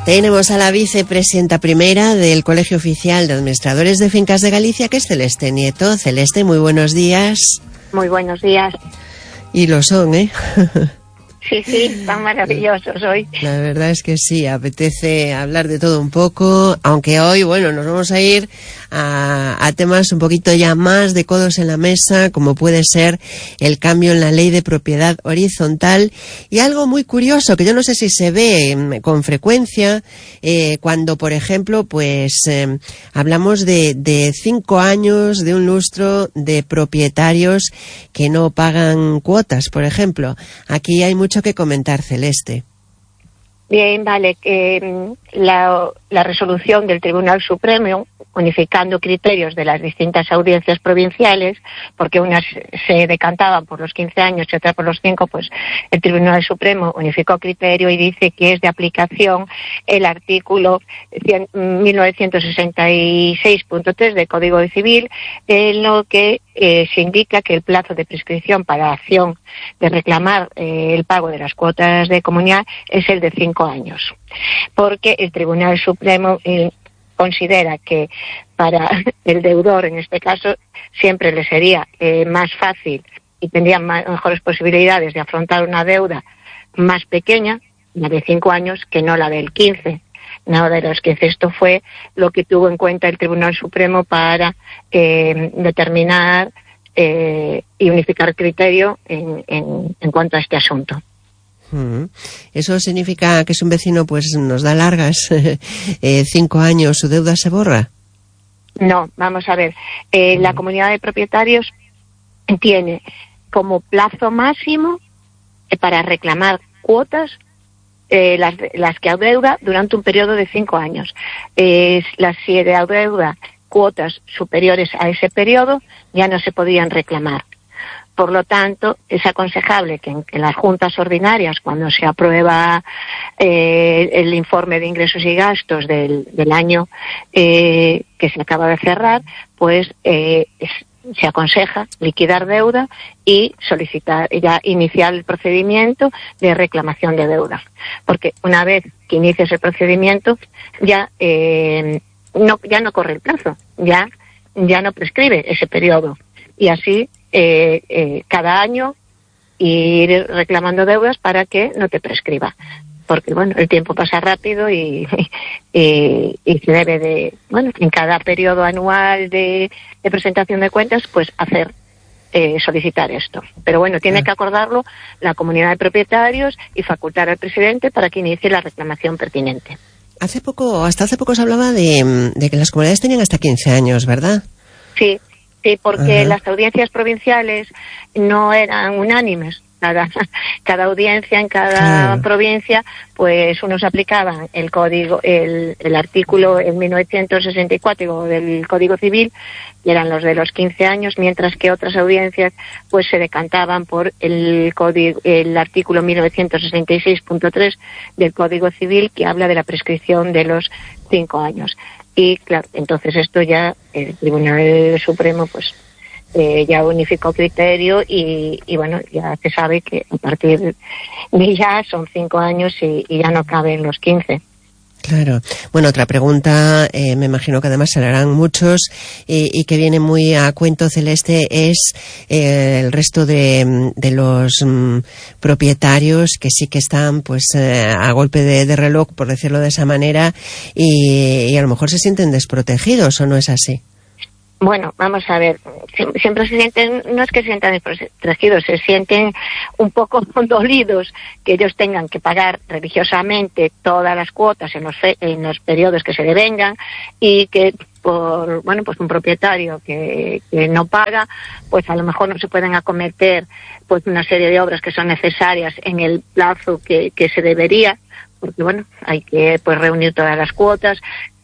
Tenemos a la vicepresidenta primera del Colegio Oficial de Administradores de Fincas de Galicia, que es Celeste Nieto. Celeste, muy buenos días. Muy buenos días. Y lo son, ¿eh? Sí, están maravillosos hoy. La verdad es que sí, apetece hablar de todo un poco, aunque hoy, bueno, nos vamos a ir a temas un poquito ya más de codos en la mesa, como puede ser el cambio en la ley de propiedad horizontal, y algo muy curioso, que yo no sé si se ve con frecuencia, cuando, por ejemplo, pues hablamos de 5 años, de un lustro de propietarios que no pagan cuotas, por ejemplo. Aquí hay mucho que comentar, Celeste. Bien, vale. La resolución del Tribunal Supremo, unificando criterios de las distintas audiencias provinciales, porque unas se decantaban por los 15 años y otras por los 5, pues el Tribunal Supremo unificó criterio y dice que es de aplicación el artículo 1966.3 del Código Civil, en lo que se indica que el plazo de prescripción para acción de reclamar el pago de las cuotas de comunidad es el de 5 años, porque el Tribunal Supremo considera que para el deudor, en este caso, siempre le sería más fácil y tendría mejores posibilidades de afrontar una deuda más pequeña, la de 5 años, que no la del 15. No, de los 15. Esto fue lo que tuvo en cuenta el Tribunal Supremo para determinar y unificar criterio en cuanto a este asunto. ¿Eso significa que si un vecino pues nos da largas 5 años, su deuda se borra? No, vamos a ver. La comunidad de propietarios tiene como plazo máximo para reclamar cuotas las que adeuda durante un periodo de 5 años. Si adeuda cuotas superiores a ese periodo, ya no se podían reclamar. Por lo tanto, es aconsejable que en las juntas ordinarias, cuando se aprueba el informe de ingresos y gastos del año que se acaba de cerrar, pues se aconseja liquidar deuda y iniciar el procedimiento de reclamación de deuda. Porque una vez que inicies el procedimiento, ya no corre el plazo, ya no prescribe ese periodo. Y así cada año ir reclamando deudas para que no te prescriba, porque bueno, el tiempo pasa rápido y se debe de, bueno, en cada periodo anual de presentación de cuentas, pues solicitar esto. Pero bueno, tiene que acordarlo la comunidad de propietarios y facultar al presidente para que inicie la reclamación pertinente. Hasta hace poco se hablaba de que las comunidades tenían hasta 15 años, ¿verdad? Sí, porque las audiencias provinciales no eran unánimes. Cada audiencia en cada provincia, pues unos aplicaban el código, el artículo en 1964 del Código Civil, y eran los de los 15 años, mientras que otras audiencias pues se decantaban por el artículo 1966.3 del Código Civil, que habla de la prescripción de los 5 años. Y claro, entonces esto ya el Tribunal Supremo pues ya unificó criterio y bueno, ya se sabe que a partir de ya son 5 años y ya no caben los 15. Claro. Bueno, otra pregunta, me imagino que además se le harán muchos y que viene muy a cuento, Celeste, es el resto de los propietarios que sí que están pues a golpe de reloj, por decirlo de esa manera, y a lo mejor se sienten desprotegidos, ¿o no es así? Bueno, vamos a ver, siempre se sienten, no es que se sientan desprotegidos, se sienten un poco dolidos que ellos tengan que pagar religiosamente todas las cuotas en los periodos que se devengan, y que pues un propietario que no paga, pues a lo mejor no se pueden acometer pues una serie de obras que son necesarias en el plazo que se debería, porque bueno, hay que pues reunir todas las cuotas,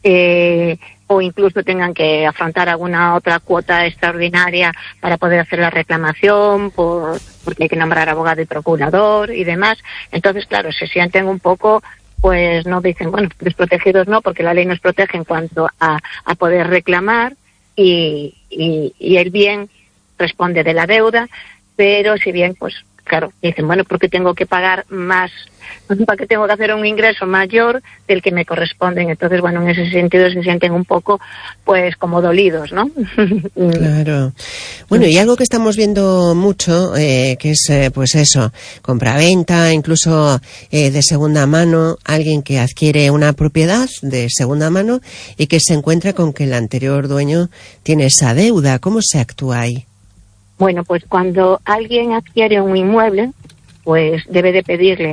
o incluso tengan que afrontar alguna otra cuota extraordinaria para poder hacer la reclamación, porque hay que nombrar abogado y procurador y demás. Entonces, claro, se sienten un poco, pues no dicen, bueno, desprotegidos no, porque la ley nos protege en cuanto a poder reclamar y el bien responde de la deuda, pero si bien pues claro, dicen, bueno, ¿por qué tengo que pagar más? ¿Para qué tengo que hacer un ingreso mayor del que me corresponde? Entonces, bueno, en ese sentido se sienten un poco, pues, como dolidos, ¿no? Claro. Bueno, y algo que estamos viendo mucho, que es, pues eso, compraventa, incluso de segunda mano, alguien que adquiere una propiedad de segunda mano y que se encuentra con que el anterior dueño tiene esa deuda. ¿Cómo se actúa ahí? Bueno, pues cuando alguien adquiere un inmueble, pues debe de pedirle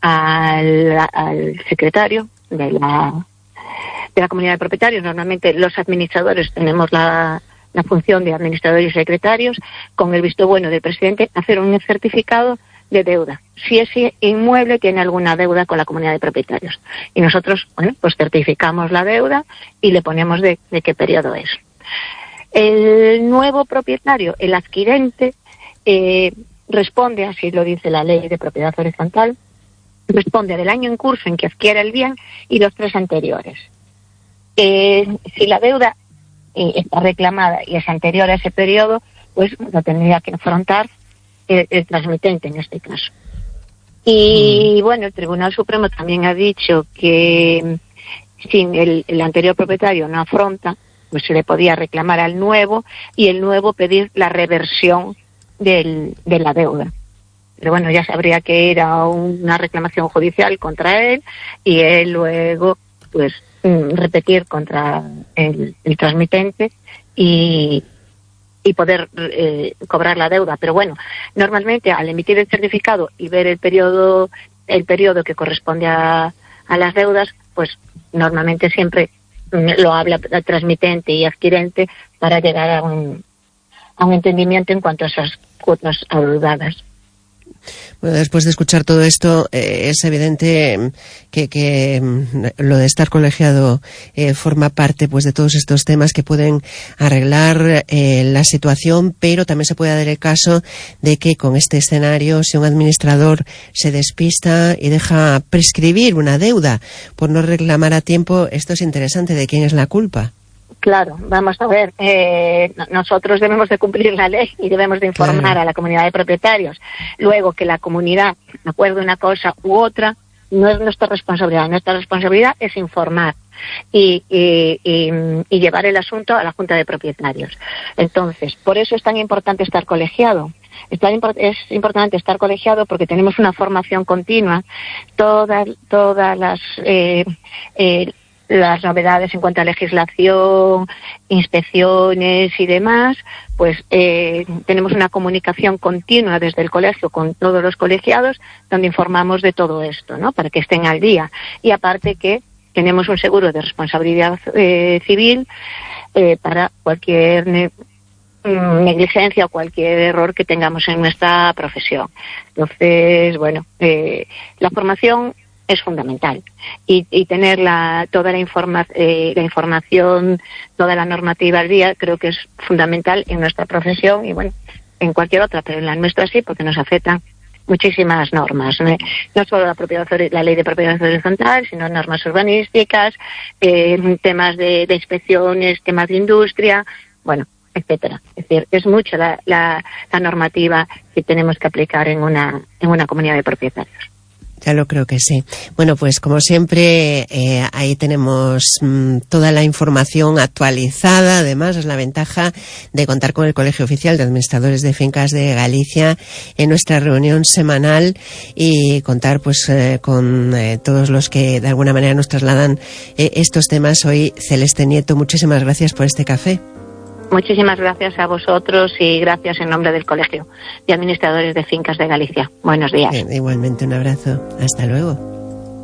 al secretario de la comunidad de propietarios. Normalmente los administradores tenemos la función de administradores y secretarios, con el visto bueno del presidente, hacer un certificado de deuda, si ese inmueble tiene alguna deuda con la comunidad de propietarios. Y nosotros, bueno, pues certificamos la deuda y le ponemos de qué periodo es. El nuevo propietario, el adquirente, responde, así lo dice la ley de propiedad horizontal, responde del año en curso en que adquiere el bien y los 3 anteriores. Si la deuda está reclamada y es anterior a ese periodo, pues lo tendría que afrontar el transmitente en este caso. Y bueno, el Tribunal Supremo también ha dicho que si el anterior propietario no afronta, pues se le podía reclamar al nuevo y el nuevo pedir la reversión de la deuda. Pero bueno, ya sabría que era una reclamación judicial contra él y él luego, pues, repetir contra el transmitente y poder cobrar la deuda. Pero bueno, normalmente al emitir el certificado y ver el periodo que corresponde a las deudas, pues normalmente siempre lo habla el transmitente y adquirente para llegar a un entendimiento en cuanto a esas cuotas adeudadas. Bueno, después de escuchar todo esto, es evidente que lo de estar colegiado forma parte, pues, de todos estos temas que pueden arreglar la situación, pero también se puede dar el caso de que con este escenario, si un administrador se despista y deja prescribir una deuda por no reclamar a tiempo, esto es interesante. ¿De quién es la culpa? Claro, vamos a ver, nosotros debemos de cumplir la ley y debemos de informar a la comunidad de propietarios. Luego, que la comunidad acuerde una cosa u otra no es nuestra responsabilidad. Nuestra responsabilidad es informar y llevar el asunto a la Junta de Propietarios. Entonces, por eso es tan importante estar colegiado. Es importante estar colegiado porque tenemos una formación continua. Todas las novedades en cuanto a legislación, inspecciones y demás, pues tenemos una comunicación continua desde el colegio con todos los colegiados, donde informamos de todo esto, ¿no? Para que estén al día. Y aparte que tenemos un seguro de responsabilidad civil para cualquier negligencia o cualquier error que tengamos en nuestra profesión. Entonces, bueno, la formación es fundamental y tener toda la información, toda la normativa al día, creo que es fundamental en nuestra profesión y bueno, en cualquier otra, pero en la nuestra sí, porque nos afectan muchísimas normas, no solo la ley de propiedad horizontal, sino normas urbanísticas, temas de inspecciones, temas de industria, bueno, etcétera. Es decir, es mucho la normativa que tenemos que aplicar en una comunidad de propietarios. Ya lo creo que sí. Bueno, pues como siempre, ahí tenemos toda la información actualizada. Además, es la ventaja de contar con el Colegio Oficial de Administradores de Fincas de Galicia en nuestra reunión semanal y contar pues con todos los que de alguna manera nos trasladan estos temas. Hoy, Celeste Nieto, muchísimas gracias por este café. Muchísimas gracias a vosotros y gracias en nombre del Colegio de Administradores de Fincas de Galicia. Buenos días. Igualmente, un abrazo. Hasta luego.